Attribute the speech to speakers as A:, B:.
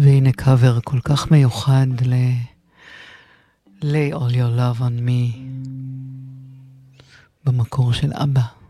A: והנה קאבר כל כך מיוחד Lay All Your Love on Me במקור של אבא.